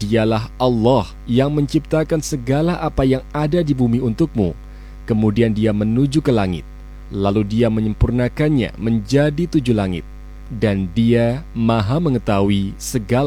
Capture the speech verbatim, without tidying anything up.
Dialah Allah yang menciptakan segala apa yang ada di bumi untukmu. Kemudian Dia menuju ke langit, lalu Dia menyempurnakannya menjadi tujuh langit. Dan Dia Maha mengetahui segala